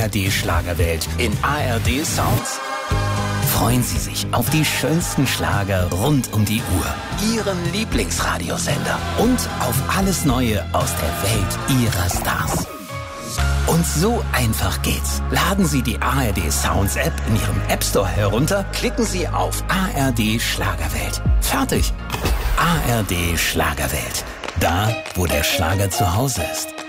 ARD Schlagerwelt in ARD Sounds. Freuen Sie sich auf die schönsten Schlager rund um die Uhr, Ihren Lieblingsradiosender und auf alles Neue aus der Welt Ihrer Stars. Und so einfach geht's. Laden Sie die ARD Sounds App in Ihrem App Store herunter, klicken Sie auf ARD Schlagerwelt. Fertig. ARD Schlagerwelt. Da, wo der Schlager zu Hause ist.